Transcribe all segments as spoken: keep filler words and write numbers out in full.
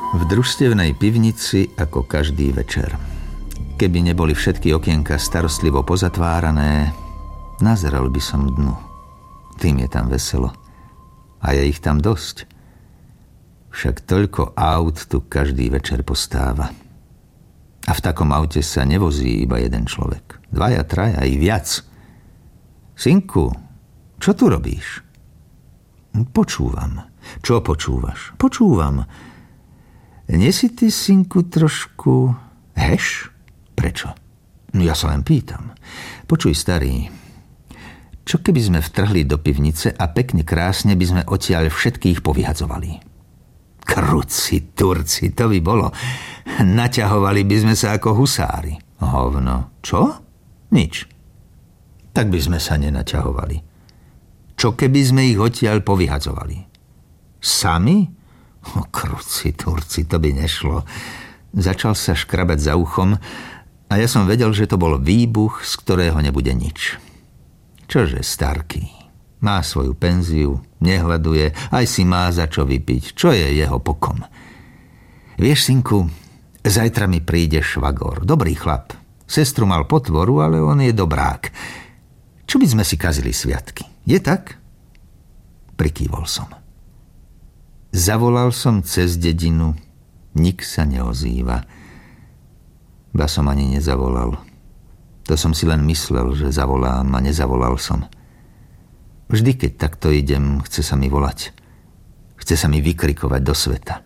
V družstevnej pivnici ako každý večer. Keby neboli všetky okienka starostlivo pozatvárané, nazeral by som dnu. Tým je tam veselo. A je ich tam dosť. Však toľko aut tu každý večer postáva. A v takom aute sa nevozí iba jeden človek. Dvaja, traja, i viac. Synku, čo tu robíš? Počúvam. Čo počúvaš? Počúvam. Nie si ty, synku, trošku heš? Prečo? Ja sa len pýtam. Počuj, starý, čo keby sme vtrhli do pivnice a pekne krásne by sme odtiaľ všetkých povyhadzovali? Kruci, Turci, to by bolo. Naťahovali by sme sa ako husári. Hovno. Čo? Nič. Tak by sme sa nenaťahovali. Čo keby sme ich odtiaľ povyhadzovali? Sami? O, kruci, Turci, to by nešlo. Začal sa škrabať za uchom a ja som vedel, že to bol výbuch, z ktorého nebude nič. Čože starky? Má svoju penziu, nehľaduje, aj si má za čo vypiť. Čo je jeho pokom? Vieš, synku, zajtra mi príde švagor. Dobrý chlap. Sestru mal potvoru, ale on je dobrák. Čo by sme si kazili sviatky? Je tak? Prikývol som. Zavolal som cez dedinu. Nik sa neozýva. Ba som ani nezavolal. To som si len myslel, že zavolám a nezavolal som. Vždy, keď takto idem, chce sa mi volať. Chce sa mi vykrikovať do sveta.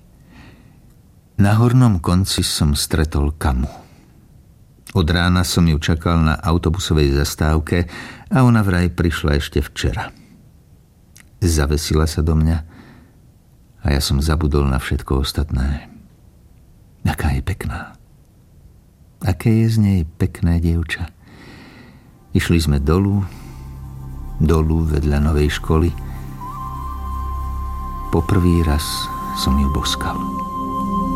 Na hornom konci som stretol Kamu. Od rána som ju čakal na autobusovej zastávke a ona vraj prišla ešte včera. Zavesila sa do mňa a ja som zabudol na všetko ostatné. Aká je pekná. Aké je z nej pekné dievča. Išli sme dolu, dolu vedľa novej školy. Poprvý raz som ju boskal.